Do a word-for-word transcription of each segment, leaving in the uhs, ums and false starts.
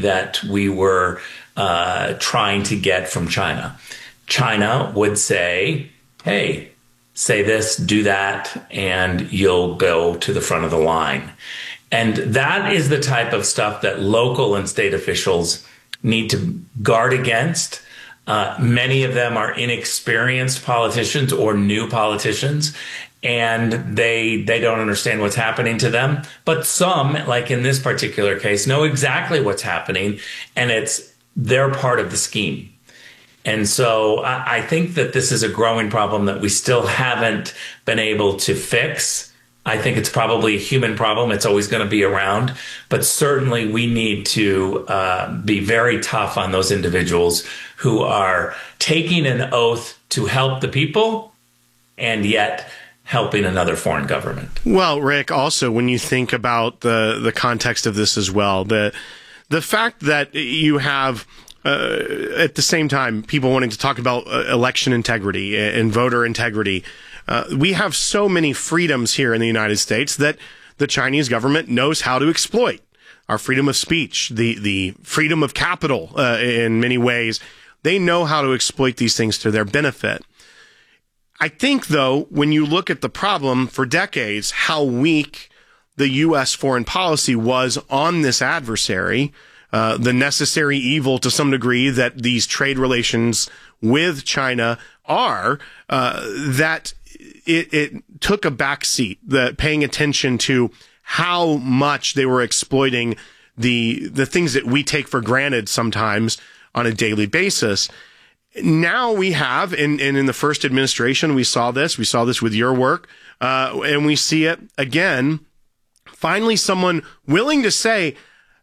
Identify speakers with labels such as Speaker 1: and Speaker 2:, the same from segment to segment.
Speaker 1: that we were uh, trying to get from China. China would say, hey, say this, do that, and you'll go to the front of the line. And that is the type of stuff that local and state officials need to guard against. Uh, many of them are inexperienced politicians or new politicians, and they they don't understand what's happening to them. But some, like in this particular case, know exactly what's happening, and it's they're part of the scheme. And so I, I think that this is a growing problem that we still haven't been able to fix. I think it's probably a human problem. It's always going to be around. But certainly we need to uh, be very tough on those individuals who are taking an oath to help the people and yet helping another foreign government.
Speaker 2: Well, Rick, also, when you think about the, the context of this as well, the, the fact that you have uh, at the same time people wanting to talk about uh, election integrity and voter integrity. Uh, we have so many freedoms here in the United States that the Chinese government knows how to exploit. Our freedom of speech, the, the freedom of capital uh, in many ways. They know how to exploit these things to their benefit. I think, though, when you look at the problem for decades, how weak the U S foreign policy was on this adversary, uh, the necessary evil to some degree that these trade relations with China are, uh, that It, it took a backseat, the paying attention to how much they were exploiting the the things that we take for granted sometimes on a daily basis. Now we have, and, and in the first administration, we saw this. We saw this with your work, uh, and we see it again. Finally, someone willing to say,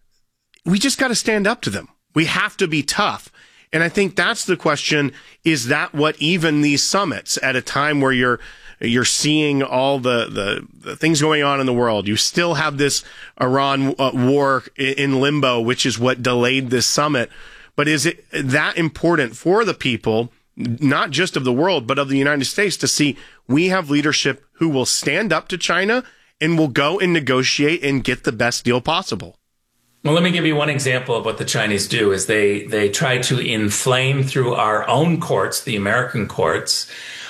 Speaker 2: we just got to stand up to them. We have to be tough. And I think that's the question. Is that what even these summits at a time where you're You're seeing all the, the, the things going on in the world. You still have this Iran uh, war in limbo, which is what delayed this summit. But is it that important for the people, not just of the world, but of the United States, to see we have leadership who will stand up to China and will go and negotiate and get the best deal possible?
Speaker 1: Well, let me give you one example of what the Chinese do is they, they try to inflame through our own courts, the American courts,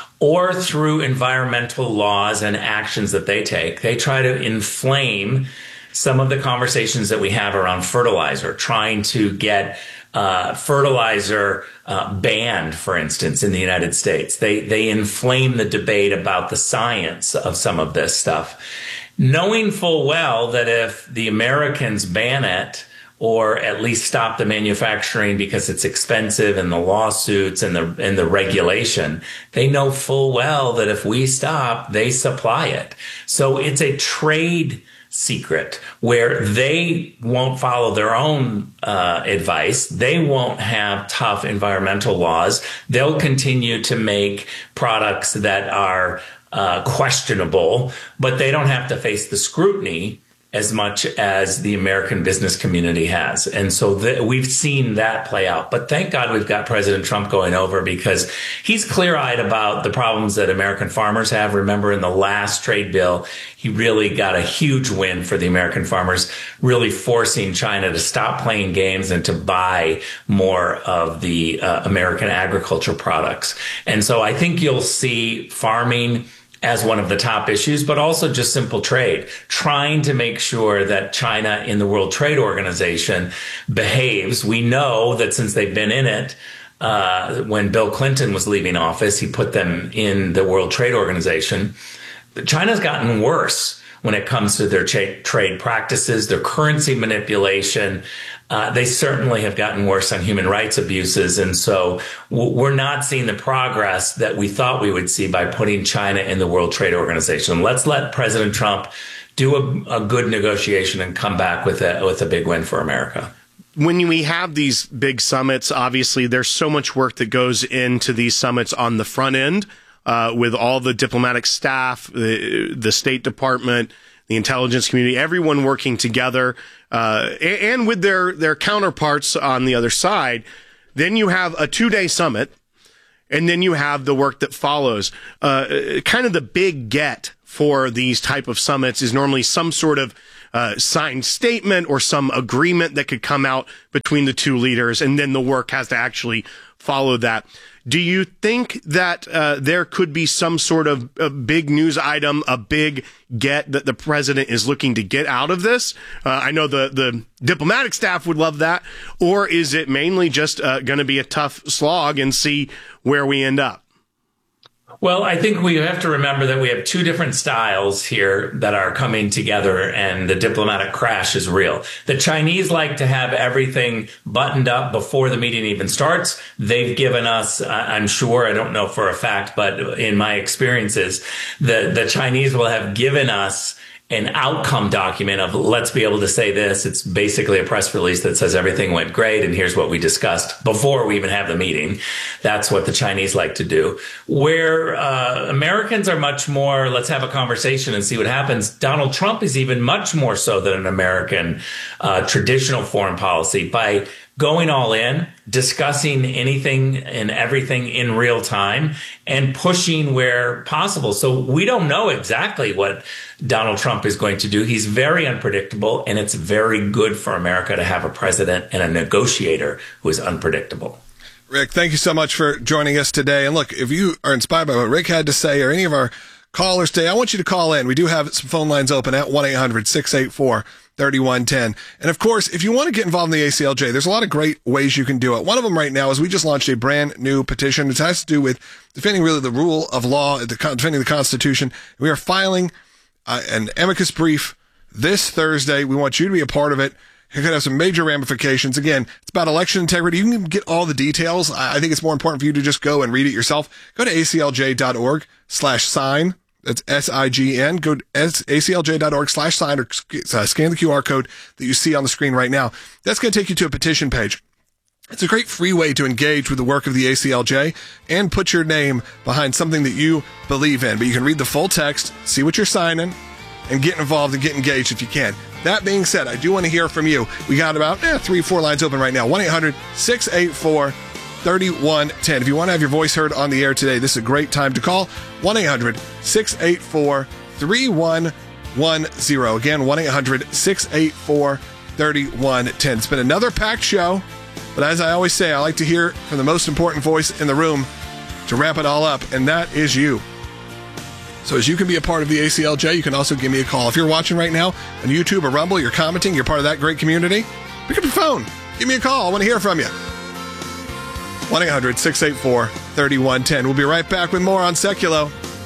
Speaker 1: or through environmental laws and actions that they take. They try to inflame some of the conversations that we have around fertilizer, trying to get uh, fertilizer uh, banned, for instance, in the United States. They, they inflame the debate about the science of some of this stuff, knowing full well that if the Americans ban it, or at least stop the manufacturing because it's expensive and the lawsuits and the and the regulation, they know full well that if we stop, they supply it. So it's a trade secret where they won't follow their own uh, advice. They won't have tough environmental laws. They'll continue to make products that are uh, questionable, but they don't have to face the scrutiny as much as the American business community has. And so th- we've seen that play out. But thank God we've got President Trump going over because he's clear-eyed about the problems that American farmers have. Remember, in the last trade bill, he really got a huge win for the American farmers, really forcing China to stop playing games and to buy more of the uh, American agriculture products. And so I think you'll see farming as one of the top issues, but also just simple trade, trying to make sure that China in the World Trade Organization behaves. We know that since they've been in it, uh, when Bill Clinton was leaving office, he put them in the World Trade Organization. China's gotten worse when it comes to their tra- trade practices, their currency manipulation. Uh, they certainly have gotten worse on human rights abuses. And so w- we're not seeing the progress that we thought we would see by putting China in the World Trade Organization. Let's let President Trump do a, a good negotiation and come back with a, with a big win for America.
Speaker 2: When we have these big summits, obviously there's so much work that goes into these summits on the front end uh, with all the diplomatic staff, the, the State Department, the intelligence community, everyone working together, uh, and with their, their counterparts on the other side. Then you have a two-day summit, and then you have the work that follows. Uh, kind of the big get for these type of summits is normally some sort of uh, signed statement or some agreement that could come out between the two leaders, and then the work has to actually follow that. Do you think that uh, there could be some sort of a big news item, a big get that the president is looking to get out of this? Uh, I know the, the diplomatic staff would love that. Or is it mainly just uh, going to be a tough slog and see where we end up?
Speaker 1: Well, I think we have to remember that we have two different styles here that are coming together, and the diplomatic crash is real. The Chinese like to have everything buttoned up before the meeting even starts. They've given us, I'm sure, I don't know for a fact, but in my experiences, the, the Chinese will have given us an outcome document of, let's be able to say this. It's basically a press release that says everything went great and here's what we discussed before we even have the meeting. That's what the Chinese like to do. Where uh, Americans are much more, let's have a conversation and see what happens. Donald Trump is even much more so than an American uh, traditional foreign policy by going all in, discussing anything and everything in real time, and pushing where possible. So we don't know exactly what Donald Trump is going to do. He's very unpredictable, and it's very good for America to have a president and a negotiator who is unpredictable.
Speaker 3: Rick, thank you so much for joining us today. And look, if you are inspired by what Rick had to say or any of our callers today, I want you to call in. We do have some phone lines open at one eight hundred six eight four thirty-one one zero. And of course, if you want to get involved in the A C L J, there's a lot of great ways you can do it. One of them right now is we just launched a brand new petition. It has to do with defending really the rule of law, the, defending the Constitution. We are filing uh, an amicus brief this Thursday. We want you to be a part of it. It could have some major ramifications. Again, it's about election integrity. You can get all the details. I think it's more important for you to just go and read it yourself. Go to A C L J dot org slash sign. That's S I G N. Go to A C L J dot org slash sign or uh, scan the Q R code that you see on the screen right now. That's going to take you to a petition page. It's a great free way to engage with the work of the A C L J and put your name behind something that you believe in. But you can read the full text, see what you're signing, and get involved and get engaged if you can. That being said, I do want to hear from you. We got about eh, three, four lines open right now. one eight hundred six eight four thirty-one ten. If you want to have your voice heard on the air today, this is a great time to call. one eight hundred six eight four three one one zero. Again, one eight hundred six eight four thirty-one ten. It's been another packed show, but as I always say, I like to hear from the most important voice in the room to wrap it all up, and that is you. So as you can be a part of the A C L J, you can also give me a call. If you're watching right now on YouTube or Rumble, you're commenting, you're part of that great community, pick up your phone. Give me a call. I want to hear from you. one eight hundred six eight four thirty-one one zero. We'll be right back with more on Seculo.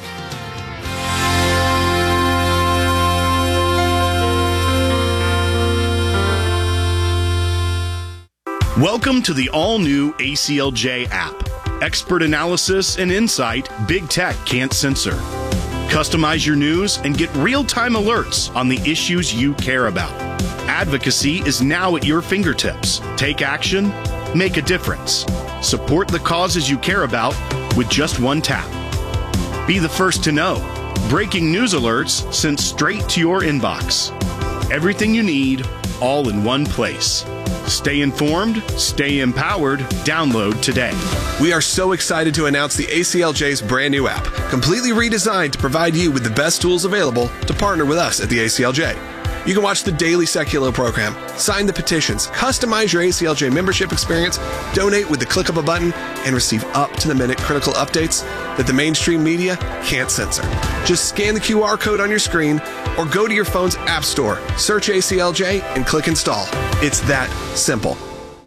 Speaker 2: Welcome to the all-new A C L J app. Expert analysis and insight big tech can't censor. Customize your news and get real-time alerts on the issues you care about. Advocacy is now at your fingertips. Take action, make a difference. Support the causes you care about with just one tap. Be the first to know. Breaking news alerts sent straight to your inbox. Everything you need, all in one place. Stay informed, stay empowered. Download today.
Speaker 3: We are so excited to announce the A C L J's brand new app, completely redesigned to provide you with the best tools available to partner with us at the A C L J. You can watch the daily Seculo program, sign the petitions, customize your A C L J membership experience, donate with the click of a button, and receive up-to-the-minute critical updates that the mainstream media can't censor. Just scan the Q R code on your screen or go to your phone's app store, search A C L J, and click install. It's that simple.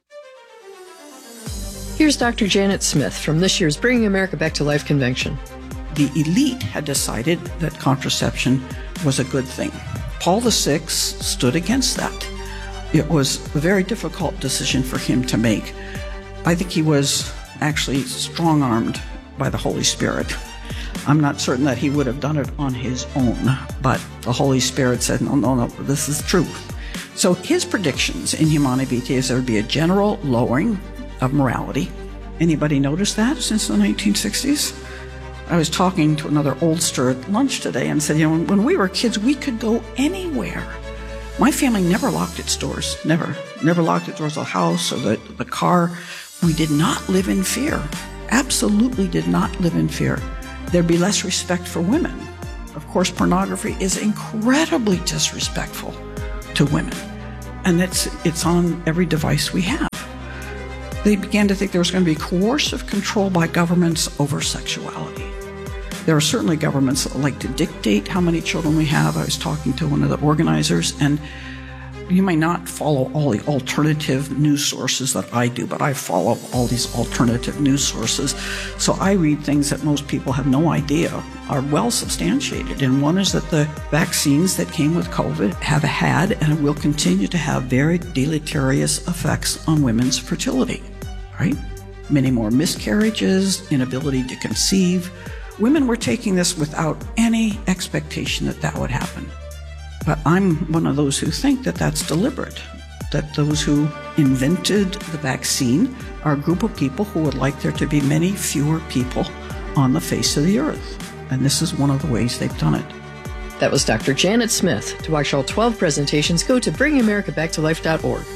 Speaker 4: Here's Doctor Janet Smith from this year's Bringing America Back to Life convention.
Speaker 5: The elite had decided that contraception was a good thing. Paul the Sixth stood against that. It was a very difficult decision for him to make. I think he was actually strong-armed by the Holy Spirit. I'm not certain that he would have done it on his own, but the Holy Spirit said, no, no, no, this is true. So his predictions in Humanae Vitae is there would be a general lowering of morality. Anybody notice that since the nineteen sixties? I was talking to another oldster at lunch today and said, you know, when we were kids, we could go anywhere. My family never locked its doors, never. Never locked its doors of the house or the, the car. We did not live in fear. Absolutely did not live in fear. There'd be less respect for women. Of course, pornography is incredibly disrespectful to women. And it's, it's on every device we have. They began to think there was going to be coercive control by governments over sexuality. There are certainly governments that like to dictate how many children we have. I was talking to one of the organizers, and you may not follow all the alternative news sources that I do, but I follow all these alternative news sources. So I read things that most people have no idea are well substantiated. And one is that the vaccines that came with COVID have had and will continue to have very deleterious effects on women's fertility, right? Many more miscarriages, inability to conceive. Women were taking this without any expectation that that would happen. But I'm one of those who think that that's deliberate, that those who invented the vaccine are a group of people who would like there to be many fewer people on the face of the earth. And this is one of the ways they've done it.
Speaker 4: That was Doctor Janet Smith. To watch all twelve presentations, go to bring america back to life dot org.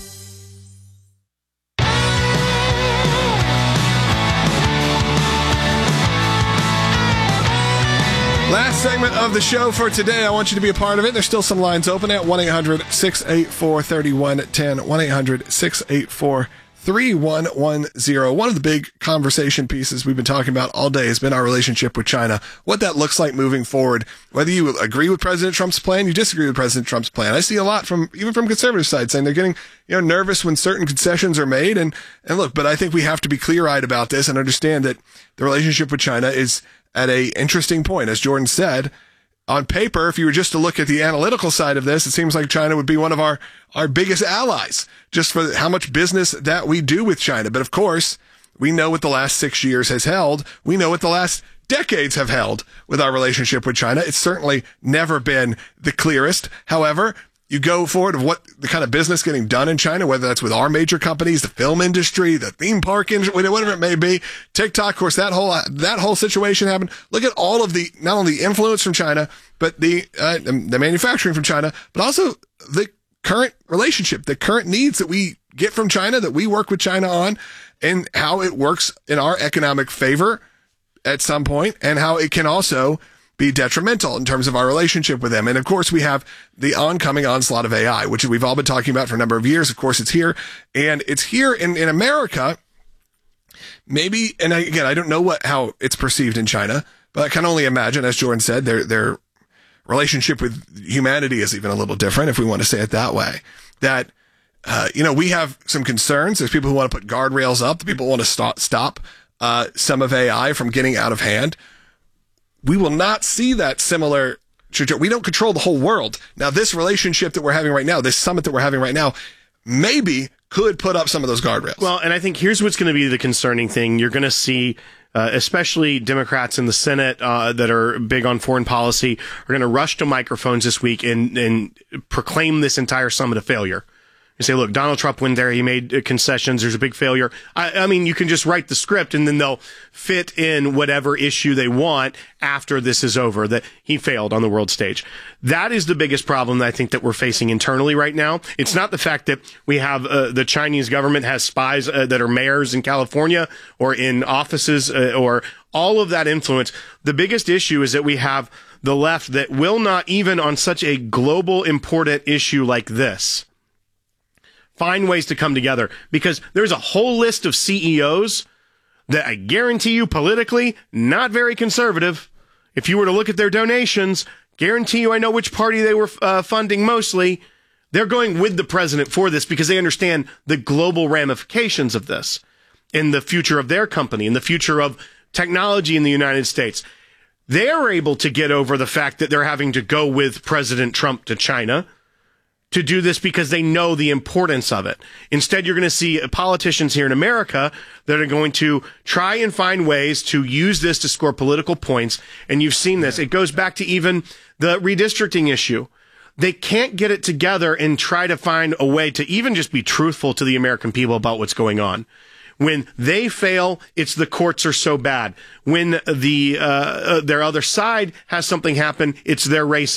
Speaker 3: Last segment of the show for today. I want you to be a part of it. There's still some lines open at one eight hundred six eight four three one one zero, one eight hundred six eight four three one one zero. One of the big conversation pieces we've been talking about all day has been our relationship with China, what that looks like moving forward. Whether you agree with President Trump's plan, you disagree with President Trump's plan. I see a lot from, even from conservative sides, saying they're getting, you know, nervous when certain concessions are made. And, and look, but I think we have to be clear-eyed about this and understand that the relationship with China is at a interesting point. As Jordan said, on paper, if you were just to look at the analytical side of this, it seems like China would be one of our, our biggest allies, just for how much business that we do with China. But of course, we know what the last six years has held. We know what the last decades have held with our relationship with China. It's certainly never been the clearest. However, you go forward of what the kind of business getting done in China, whether that's with our major companies, the film industry, the theme park industry, whatever it may be, TikTok, of course, that whole, that whole situation happened. Look at all of the, not only the influence from China, but the, uh, the manufacturing from China, but also the current relationship, the current needs that we get from China, that we work with China on, and how it works in our economic favor at some point, and how it can also be detrimental in terms of our relationship with them. And of course, we have the oncoming onslaught of A I, which we've all been talking about for a number of years. Of course, it's here, and it's here in, in America. Maybe, and I, again, I don't know what, how it's perceived in China, but I can only imagine, as Jordan said, their, their relationship with humanity is even a little different, if we want to say it that way. That, uh, you know, we have some concerns. There's people who want to put guardrails up. The people who want to stop, stop, uh, some of A I from getting out of hand. We will not see that similar trajectory. We don't control the whole world. Now, this relationship that we're having right now, this summit that we're having right now, maybe could put up some of those guardrails.
Speaker 2: Well, and I think here's what's going to be the concerning thing. You're going to see, uh, especially Democrats in the Senate uh, that are big on foreign policy, are going to rush to microphones this week and, and proclaim this entire summit a failure. You say, look, Donald Trump went there. He made concessions. There's a big failure. I, I mean, you can just write the script and then they'll fit in whatever issue they want after this is over, that he failed on the world stage. That is the biggest problem that I think that we're facing internally right now. It's not the fact that we have uh, the Chinese government has spies uh, that are mayors in California or in offices uh, or all of that influence. The biggest issue is that we have the left that will not, even on such a global important issue like this, find ways to come together, because there's a whole list of C E Os that I guarantee you politically not very conservative. If you were to look at their donations, guarantee you I know which party they were uh, funding mostly. They're going with the president for this because they understand the global ramifications of this in the future of their company, in the future of technology in the United States. They're able to get over the fact that they're having to go with President Trump to China to do this because they know the importance of it. Instead, you're going to see politicians here in America that are going to try and find ways to use this to score political points. And you've seen this. It goes back to even the redistricting issue. They can't get it together and try to find a way to even just be truthful to the American people about what's going on. When they fail, it's the courts are so bad. When the uh, uh, their other side has something happen, it's they're racist.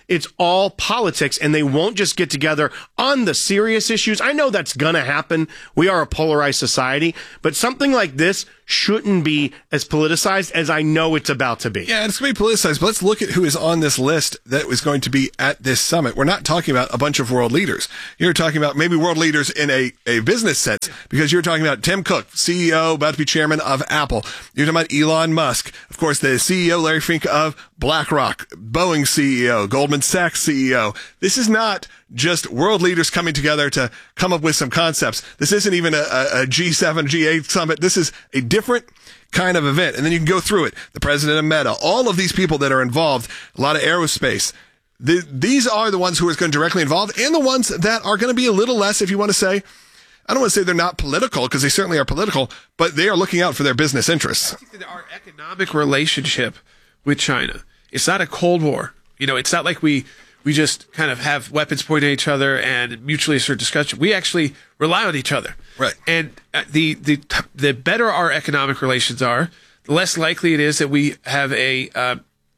Speaker 2: It's all politics, and they won't just get together on the serious issues. I know that's going to happen. We are a polarized society, but something like this shouldn't be as politicized as I know it's about to be.
Speaker 3: Yeah, it's going to be politicized, but let's look at who is on this list that was going to be at this summit. We're not talking about a bunch of world leaders. You're talking about maybe world leaders in a, a business sense, because you're talking about Tim Cook, C E O, about to be chairman of Apple. You're talking about Elon Musk, of course, the C E O, Larry Fink of BlackRock, Boeing C E O, Goldman Sachs C E O. This is not just world leaders coming together to come up with some concepts. This isn't even a, a G seven, G eight summit. This is a different kind of event. And then you can go through it. The president of Meta, all of these people that are involved, a lot of aerospace. The, these are the ones who are going to directly involved, and the ones that are going to be a little less, if you want to say, I don't want to say they're not political, because they certainly are political, but they are looking out for their business interests.
Speaker 6: Our economic relationship with China, it's not a Cold War. You know, it's not like we we just kind of have weapons pointed at each other and mutually assured discussion. We actually rely on each other.
Speaker 3: Right.
Speaker 6: And the the the better our economic relations are, the less likely it is that we have a uh,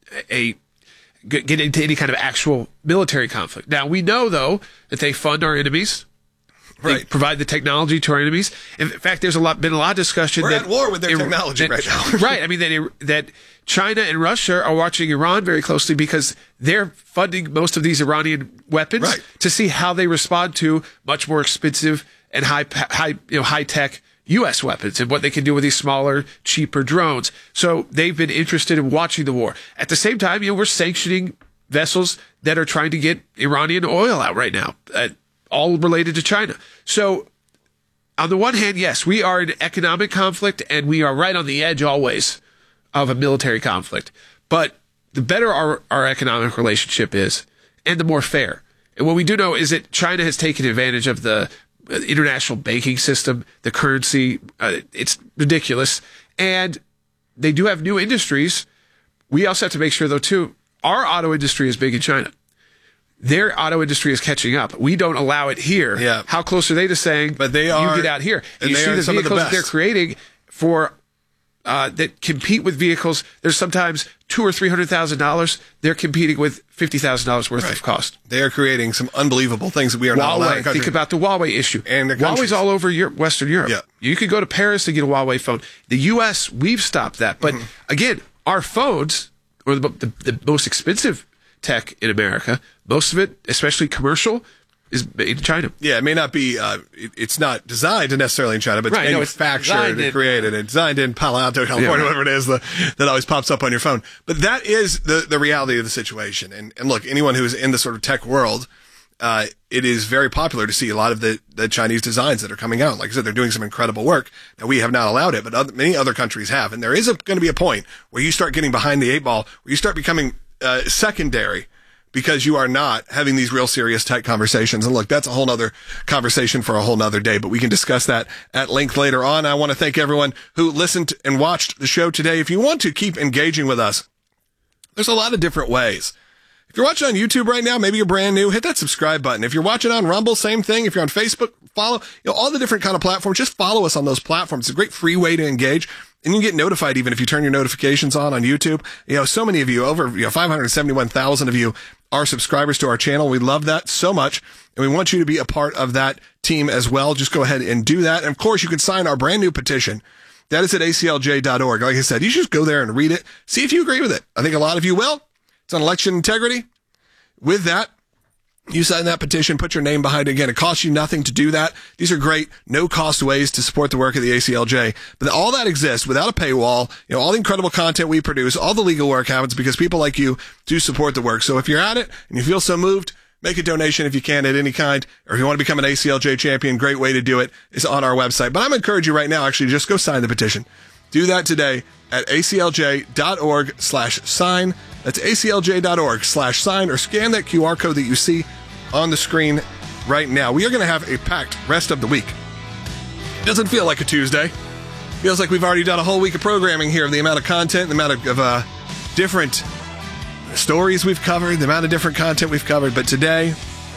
Speaker 6: a get into any kind of actual military conflict. Now, we know, though, that they fund our enemies. They
Speaker 3: right.
Speaker 6: provide the technology to our enemies. In fact, there's a lot been a lot of discussion.
Speaker 3: We're
Speaker 6: that
Speaker 3: at war with their
Speaker 6: it,
Speaker 3: technology
Speaker 6: that,
Speaker 3: right now.
Speaker 6: Right. I mean, that, that China and Russia are watching Iran very closely because they're funding most of these Iranian weapons
Speaker 3: right.
Speaker 6: to see how they respond to much more expensive and high, high, you know, high tech U S weapons and what they can do with these smaller, cheaper drones. So they've been interested in watching the war. At the same time, you know, we're sanctioning vessels that are trying to get Iranian oil out right now. Uh, all related to China. So on the one hand, yes, we are in economic conflict, and we are right on the edge always of a military conflict. But the better our, our economic relationship is, and the more fair. And what we do know is that China has taken advantage of the international banking system, the currency. Uh, it's ridiculous. And they do have new industries. We also have to make sure, though, too, our auto industry is big in China. Their auto industry is catching up. We don't allow it here.
Speaker 3: Yeah.
Speaker 6: How close are they to saying,
Speaker 3: but they are,
Speaker 6: you get out here?
Speaker 3: And
Speaker 6: you
Speaker 3: they
Speaker 6: see
Speaker 3: are
Speaker 6: the
Speaker 3: some of the
Speaker 6: vehicles that they're
Speaker 3: best.
Speaker 6: creating for uh, that compete with vehicles. There's sometimes two or three hundred thousand dollars. They're competing with fifty thousand dollars worth
Speaker 3: Right.
Speaker 6: of cost.
Speaker 3: They are creating some unbelievable things that we are not allowed in the
Speaker 6: Huawei.
Speaker 3: country.
Speaker 6: Think about the Huawei issue.
Speaker 3: And the countries.
Speaker 6: Huawei's all over Europe, Western Europe.
Speaker 3: Yeah.
Speaker 6: You could go to Paris and get a Huawei phone. The U S, we've stopped that. But
Speaker 3: Mm-hmm.
Speaker 6: again, our phones, or the, the, the most expensive tech in America, most of it, especially commercial, is made in China.
Speaker 3: Yeah, it may not be, uh, it, it's not designed necessarily in China, but it's
Speaker 6: Right, no, it's
Speaker 3: manufactured
Speaker 6: designed
Speaker 3: and
Speaker 6: in-
Speaker 3: created and designed in Palo Alto, California,
Speaker 6: Yeah, right.
Speaker 3: whatever it is the, that always pops up on your phone. But that is the, the reality of the situation. And, and look, anyone who is in the sort of tech world, uh, it is very popular to see a lot of the, the Chinese designs that are coming out. Like I said, they're doing some incredible work. Now, we have not allowed it, but other, many other countries have. And there is going to be a point where you start getting behind the eight ball, where you start becoming uh, secondary, because you are not having these real serious tech conversations. And look, that's a whole nother conversation for a whole nother day, but we can discuss that at length later on. I want to thank everyone who listened and watched the show today. If you want to keep engaging with us, there's a lot of different ways. If you're watching on YouTube right now, maybe you're brand new, hit that subscribe button. If you're watching on Rumble, same thing. If you're on Facebook, follow, you know, all the different kind of platforms, just follow us on those platforms. It's a great free way to engage. And you can get notified even if you turn your notifications on on YouTube. You know, so many of you, over you know, five hundred seventy-one thousand of you are subscribers to our channel. We love that so much. And we want you to be a part of that team as well. Just go ahead and do that. And of course, you can sign our brand new petition. That is at A C L J dot org. Like I said, you should just go there and read it. See if you agree with it. I think a lot of you will. It's on election integrity. With that, you sign that petition, put your name behind it. Again, it costs you nothing to do that. These are great, no-cost ways to support the work of the A C L J. But all that exists without a paywall. You know, all the incredible content we produce, all the legal work happens because people like you do support the work. So if you're at it and you feel so moved, make a donation if you can at any kind. Or if you want to become an A C L J champion, great way to do it is on our website. But I'm encouraging you right now, actually, just go sign the petition. Do that today at A C L J dot org slash sign. That's A C L J dot org slash sign, or scan that Q R code that you see on the screen right now. We are going to have a packed rest of the week. Doesn't feel like a Tuesday. Feels like we've already done a whole week of programming here, the amount of content, the amount of, of uh, different stories we've covered, the amount of different content we've covered. But today,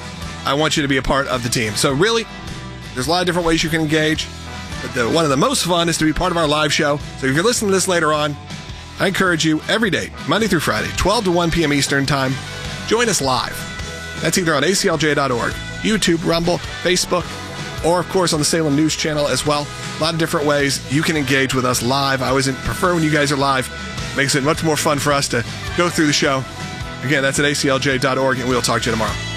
Speaker 3: I want you to be a part of the team. So really, there's a lot of different ways you can engage. But the, one of the most fun is to be part of our live show. So if you're listening to this later on, I encourage you every day, Monday through Friday, twelve to one p.m. Eastern Time. join us live. That's either on A C L J dot org, YouTube, Rumble, Facebook, or, of course, on the Salem News Channel as well. A lot of different ways you can engage with us live. I always prefer when you guys are live. Makes it much more fun for us to go through the show. Again, that's at A C L J dot org, and we'll talk to you tomorrow.